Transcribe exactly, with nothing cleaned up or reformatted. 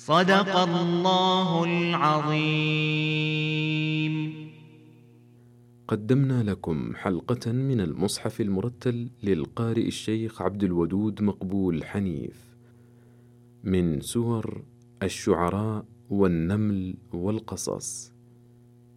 صدق الله العظيم. قدمنا لكم حلقة من المصحف المرتل للقارئ الشيخ عبد الودود مقبول حنيف من سور الشعراء والنمل والقصص.